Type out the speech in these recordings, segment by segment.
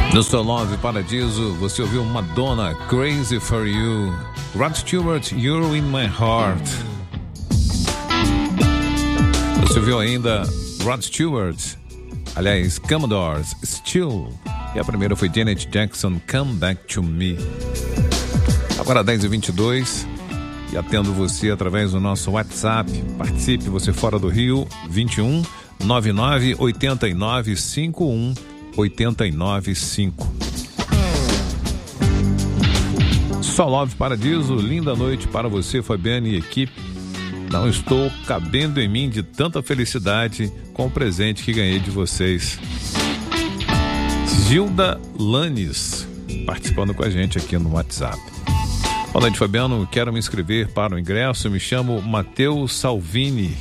No Só Love Paradiso, você ouviu Madonna, Crazy for You, Rod Stewart, You're in My Heart. Você ouviu ainda Rod Stewart, aliás, Commodores, Still. E a primeira foi Janet Jackson, Come Back to Me. Agora 10h22 e atendo você através do nosso WhatsApp. Participe, você fora do Rio, 21 99 89 51 895. Só Love Paradiso, linda noite para você, Fabiane e equipe. Não estou cabendo em mim de tanta felicidade com o presente que ganhei de vocês. Gilda Lanes, participando com a gente aqui no WhatsApp. Boa noite, Fabiano, quero me inscrever para o ingresso, me chamo Matheus Salvini.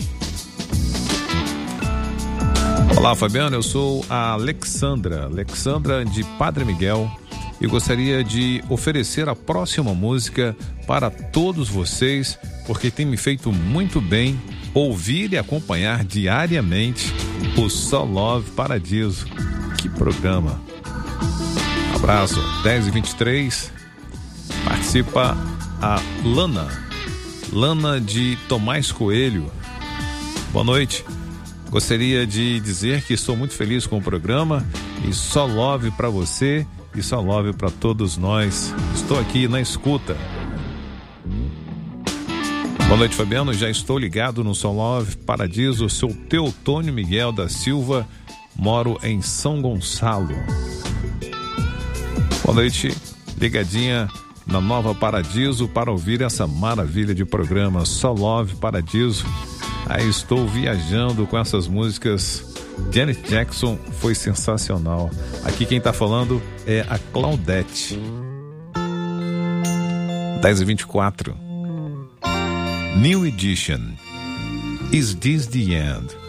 Olá, Fabiano, eu sou a Alexandra de Padre Miguel e gostaria de oferecer a próxima música para todos vocês, porque tem me feito muito bem ouvir e acompanhar diariamente o Só Love Paradiso. Que programa! Abraço, 10h23, participa a Lana de Tomás Coelho. Boa noite. Gostaria de dizer que estou muito feliz com o programa e só love para você e só love para todos nós. Estou aqui na escuta. Boa noite, Fabiano. Já estou ligado no Só Love Paradiso. Sou Teotônio Miguel da Silva. Moro em São Gonçalo. Boa noite. Ligadinha na Nova Paradiso para ouvir essa maravilha de programa Só Love Paradiso. Aí estou viajando com essas músicas. Janet Jackson foi sensacional. Aqui quem tá falando é a Claudete. 10h24. New Edition. Is This the End?